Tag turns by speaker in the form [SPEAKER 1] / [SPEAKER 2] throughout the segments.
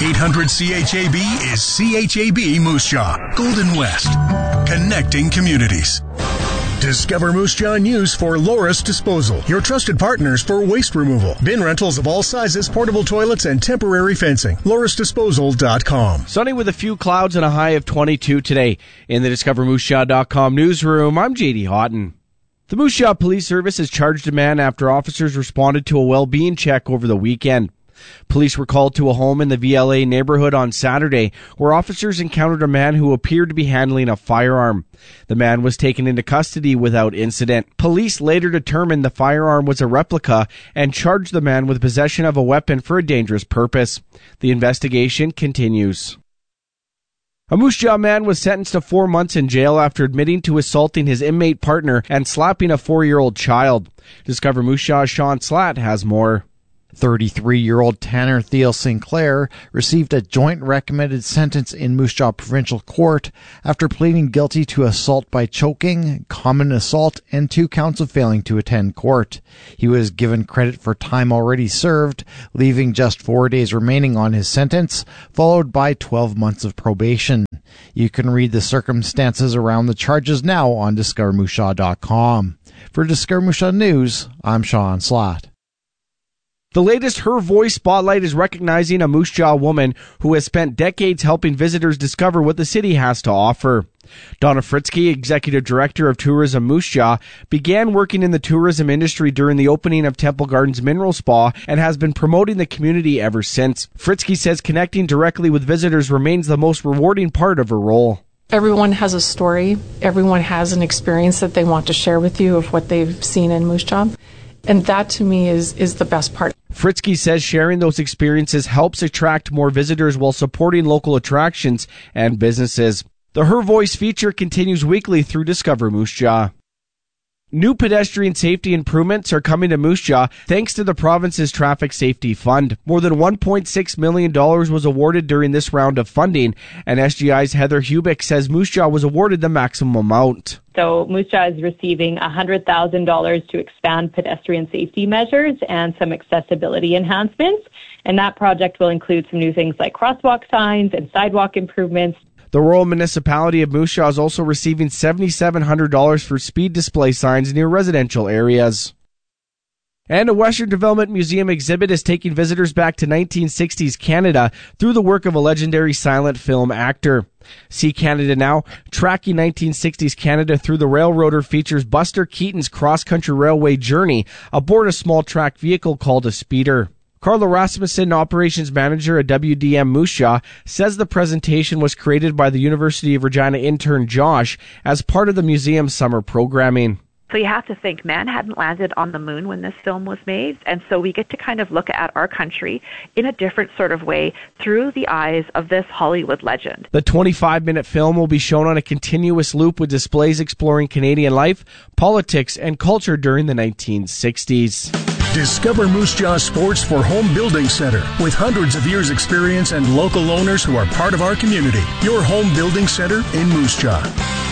[SPEAKER 1] 800 CHAB is CHAB Moose Jaw, Golden West, connecting communities. Discover Moose Jaw News for Loris Disposal, your trusted partners for waste removal. Bin rentals of all sizes, portable toilets, and temporary fencing. LorisDisposal.com.
[SPEAKER 2] Sunny with a few clouds and a high of 22 today. In the DiscoverMooseJaw.com newsroom, I'm J.D. Houghton. The Moose Jaw Police Service has charged a man after officers responded to a well-being check over the weekend. Police were called to a home in the VLA neighborhood on Saturday, where officers encountered a man who appeared to be handling a firearm. The man was taken into custody without incident. Police later determined the firearm was a replica and charged the man with possession of a weapon for a dangerous purpose. The investigation continues. A Moose Jaw man was sentenced to 4 months in jail after admitting to assaulting his inmate partner and slapping a 4-year-old child. Discover Moose Jaw's Sean Slatt has more.
[SPEAKER 3] 33-year-old Tanner Thiel Sinclair received a joint recommended sentence in Moose Jaw Provincial Court after pleading guilty to assault by choking, common assault, and 2 counts of failing to attend court. He was given credit for time already served, leaving just 4 days remaining on his sentence, followed by 12 months of probation. You can read the circumstances around the charges now on DiscoverMooseJaw.com. For Discover Moose Jaw News, I'm Sean Slatt.
[SPEAKER 2] The latest Her Voice Spotlight is recognizing a Moose Jaw woman who has spent decades helping visitors discover what the city has to offer. Donna Fritzke, Executive Director of Tourism Moose Jaw, began working in the tourism industry during the opening of Temple Gardens Mineral Spa and has been promoting the community ever since. Fritzke says connecting directly with visitors remains the most rewarding part of her role.
[SPEAKER 4] Everyone has a story. Everyone has an experience that they want to share with you of what they've seen in Moose Jaw. And that, to me, is the best part.
[SPEAKER 2] Fritzke says sharing those experiences helps attract more visitors while supporting local attractions and businesses. The Her Voice feature continues weekly through Discover Moose Jaw. New pedestrian safety improvements are coming to Moose Jaw thanks to the province's Traffic Safety Fund. More than $1.6 million was awarded during this round of funding, and SGI's Heather Hubick says Moose Jaw was awarded the maximum amount.
[SPEAKER 5] So Moose Jaw is receiving $100,000 to expand pedestrian safety measures and some accessibility enhancements, and that project will include some new things like crosswalk signs and sidewalk improvements.
[SPEAKER 2] The Rural Municipality of Moose Jaw is also receiving $7,700 for speed display signs near residential areas. And a Western Development Museum exhibit is taking visitors back to 1960s Canada through the work of a legendary silent film actor. See Canada Now, tracking 1960s Canada through the Railroader features Buster Keaton's cross-country railway journey aboard a small track vehicle called a speeder. Carla Rasmussen, operations manager at WDM Moose Jaw, says the presentation was created by the University of Regina intern Josh as part of the museum's summer programming.
[SPEAKER 6] So you have to think, man hadn't landed on the moon when this film was made, and so we get to kind of look at our country in a different sort of way through the eyes of this Hollywood legend.
[SPEAKER 2] The 25-minute film will be shown on a continuous loop with displays exploring Canadian life, politics, and culture during the 1960s.
[SPEAKER 1] Discover Moose Jaw Sports for Home Building Center. With hundreds of years' experience and local owners who are part of our community. Your home building center in Moose Jaw.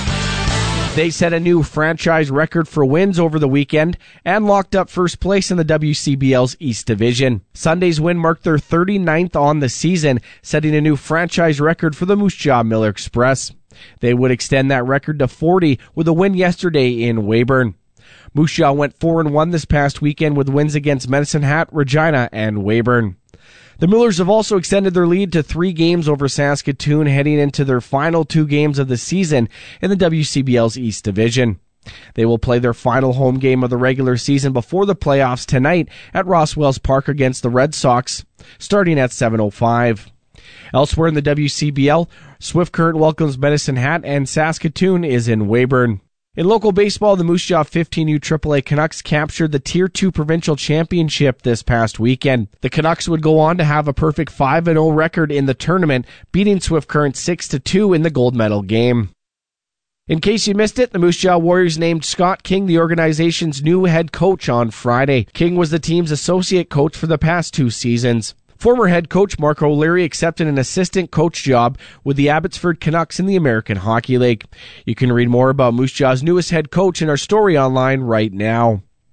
[SPEAKER 2] They set a new franchise record for wins over the weekend and locked up first place in the WCBL's East Division. Sunday's win marked their 39th on the season, setting a new franchise record for the Moose Jaw Miller Express. They would extend that record to 40 with a win yesterday in Weyburn. Moose Jaw went 4-1 this past weekend with wins against Medicine Hat, Regina, and Weyburn. The Millers have also extended their lead to 3 games over Saskatoon, heading into their final 2 games of the season in the WCBL's East Division. They will play their final home game of the regular season before the playoffs tonight at Rosswells Park against the Red Sox, starting at 7:05. Elsewhere in the WCBL, Swift Current welcomes Medicine Hat, and Saskatoon is in Weyburn. In local baseball, the Moose Jaw 15U AAA Canucks captured the Tier 2 provincial championship this past weekend. The Canucks would go on to have a perfect 5-0 record in the tournament, beating Swift Current 6-2 in the gold medal game. In case you missed it, the Moose Jaw Warriors named Scott King the organization's new head coach on Friday. King was the team's associate coach for the past 2 seasons. Former head coach Mark O'Leary accepted an assistant coach job with the Abbotsford Canucks in the American Hockey League. You can read more about Moose Jaw's newest head coach in our story online right now.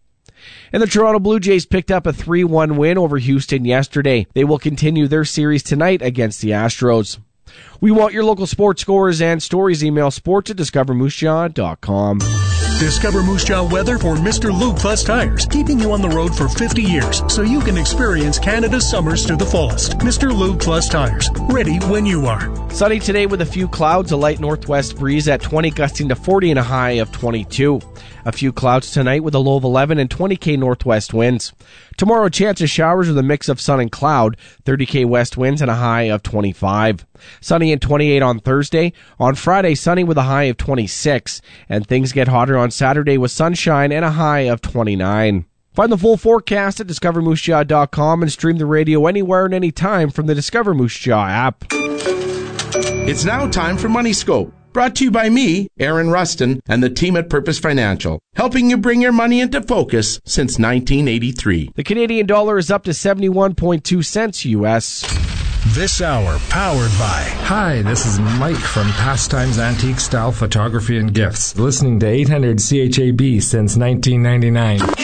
[SPEAKER 2] And the Toronto Blue Jays picked up a 3-1 win over Houston yesterday. They will continue their series tonight against the Astros. We want your local sports scores and stories. Email sports@discovermoosejaw.com.
[SPEAKER 1] Discover Moose Jaw weather for Mr. Lube Plus Tires, keeping you on the road for 50 years so you can experience Canada's summers to the fullest. Mr. Lube Plus Tires, ready when you are.
[SPEAKER 2] Sunny today with a few clouds, a light northwest breeze at 20 gusting to 40 and a high of 22. A few clouds tonight with a low of 11 and 20 northwest winds. Tomorrow, a chance of showers with a mix of sun and cloud, 30 west winds and a high of 25. Sunny and 28 on Thursday. On Friday, sunny with a high of 26. And things get hotter on Saturday with sunshine and a high of 29. Find the full forecast at discovermoosejaw.com and stream the radio anywhere and anytime from the Discover Moose Jaw app.
[SPEAKER 7] It's now time for Money Scope. Brought to you by me, Aaron Rustin, and the team at Purpose Financial, helping you bring your money into focus since 1983.
[SPEAKER 2] The Canadian dollar is up to 71.2 cents U.S.
[SPEAKER 1] This hour powered by...
[SPEAKER 8] Hi, this is Mike from Pastimes Antique Style Photography and Gifts, listening to 800 CHAB since 1999.